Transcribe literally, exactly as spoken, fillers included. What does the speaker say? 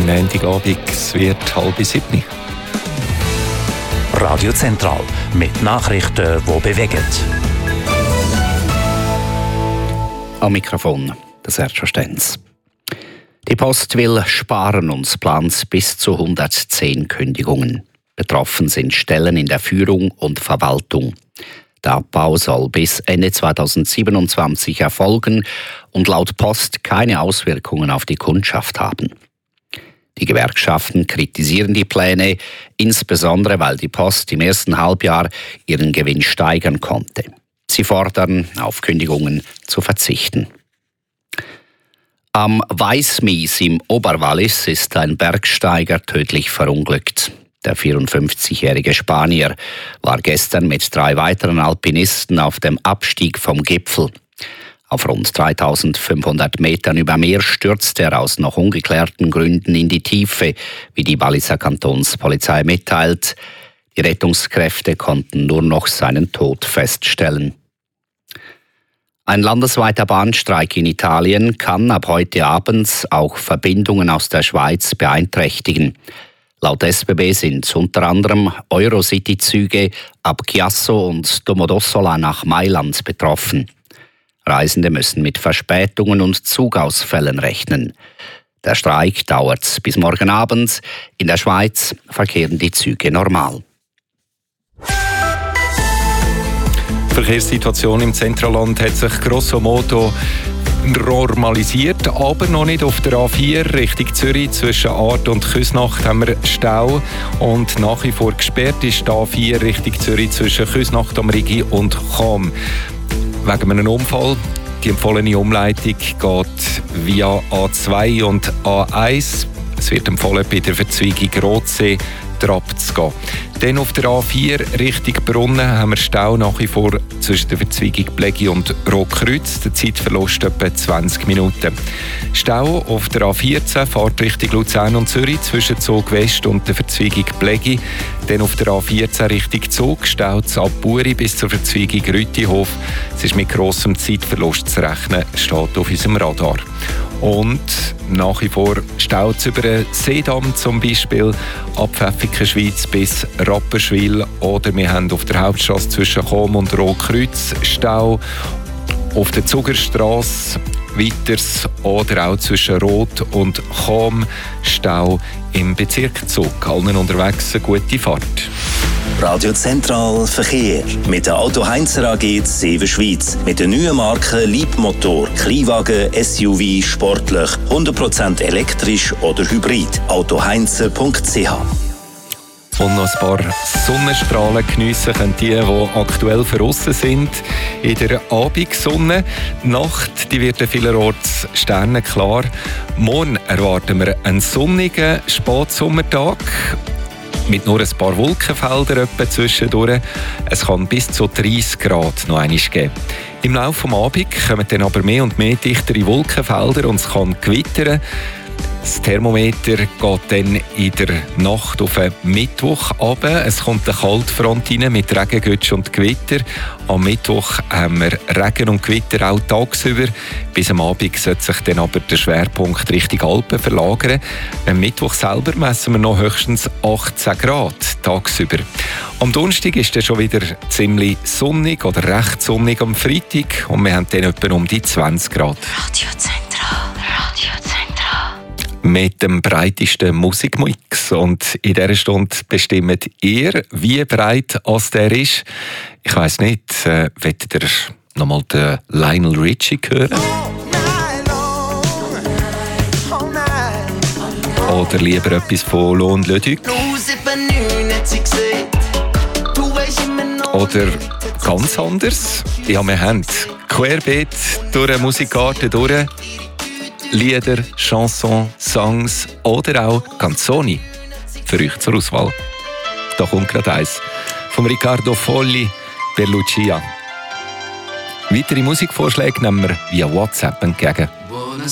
schönen Montagabend. Es wird halb sieben. Radio Zentral mit Nachrichten, die bewegen. Am Mikrofon das Sergio Stenz. Die Post will sparen und plant bis zu hundertzehn Kündigungen. Betroffen sind Stellen in der Führung und Verwaltung. Der Abbau soll bis Ende zweitausendsiebenundzwanzig erfolgen und laut Post keine Auswirkungen auf die Kundschaft haben. Die Gewerkschaften kritisieren die Pläne, insbesondere weil die Post im ersten Halbjahr ihren Gewinn steigern konnte. Sie fordern, auf Kündigungen zu verzichten. Am Weißmies im Oberwallis ist ein Bergsteiger tödlich verunglückt. Der vierundfünfzigjährige Spanier war gestern mit drei weiteren Alpinisten auf dem Abstieg vom Gipfel. Auf rund dreitausendfünfhundert Metern über Meer stürzte er aus noch ungeklärten Gründen in die Tiefe, wie die Walliser Kantonspolizei mitteilt. Die Rettungskräfte konnten nur noch seinen Tod feststellen. Ein landesweiter Bahnstreik in Italien kann ab heute Abend auch Verbindungen aus der Schweiz beeinträchtigen. Laut S B B sind unter anderem Eurocity-Züge ab Chiasso und Domodossola nach Mailand betroffen. Reisende müssen mit Verspätungen und Zugausfällen rechnen. Der Streik dauert bis morgen Abend. In der Schweiz verkehren die Züge normal. Die Verkehrssituation im Zentralland hat sich grosso modo normalisiert, aber noch nicht. Auf der A vier Richtung Zürich zwischen Aardt und Küsnacht haben wir Stau und nach wie vor gesperrt ist die A vier Richtung Zürich zwischen Küsnacht am Rigi und Cham. Wegen einem Unfall. Die empfohlene Umleitung geht via A zwei und A eins. Es wird empfohlen, bei der Verzweigung Rotsee abzugehen. Dann auf der A vier Richtung Brunnen haben wir Stau nach wie vor zwischen der Verzweigung Blegi und Rotkreuz. Der Zeitverlust etwa zwanzig Minuten. Stau auf der A vierzehn fährt Richtung Luzern und Zürich zwischen Zug West und der Verzweigung Blegi. Dann auf der A vierzehn Richtung Zug Stau zu Abburi bis zur Verzweigung Rütihof. Es ist mit grossem Zeitverlust zu rechnen, steht auf unserem Radar. Und nach wie vor Staus über den Seedamm zum Beispiel, ab Pfäffikenschweiz bis Rapperswil. Oder wir haben auf der Hauptstrasse zwischen Cham und Rotkreuz Stau. Auf der Zugerstrasse weiters oder auch zwischen Rot und Cham Stau im Bezirk Zug. Allen unterwegs eine gute Fahrt. Radio Zentral Verkehr mit der Auto Heinzer A G Seven Schweiz. Mit den neuen Marken Leapmotor, Kleinwagen, S U V, sportlich, hundert Prozent elektrisch oder hybrid. autoheinzer punkt c h. Und noch ein paar Sonnenstrahlen geniessen können die, die aktuell draussen sind. In der Abendsonne. Die Nacht die wird vielerorts sternenklar. Morgen erwarten wir einen sonnigen Spätsommertag. Mit nur ein paar Wolkenfeldern etwa zwischendurch. Es kann bis zu dreißig Grad noch einmal geben. Im Laufe des Abends kommen dann aber mehr und mehr dichtere Wolkenfelder und es kann gewittern. Das Thermometer geht dann in der Nacht auf den Mittwoch runter. Es kommt eine Kaltfront rein mit Regengütsch und Gewitter. Am Mittwoch haben wir Regen und Gewitter auch tagsüber. Bis am Abend sollte sich dann aber der Schwerpunkt Richtung Alpen verlagern. Am Mittwoch selber messen wir noch höchstens achtzehn Grad tagsüber. Am Donnerstag ist es schon wieder ziemlich sonnig oder recht sonnig am Freitag. Und wir haben dann etwa um die zwanzig Grad. Radio Zentral, Radio Zentral. Mit dem breitesten Musikmix. Und in dieser Stunde bestimmt ihr, wie breit als der ist. Ich weiss nicht, äh, wollt ihr nochmal den Lionel Richie hören? Oder lieber etwas von Lon Leduc? Oder ganz anders? Ja, wir haben querbeet durch den Musikgarten durch. Lieder, Chansons, Songs oder auch Canzoni für euch zur Auswahl. Da kommt gerade eins von Riccardo Folli per Lucia. Weitere Musikvorschläge nehmen wir via WhatsApp entgegen.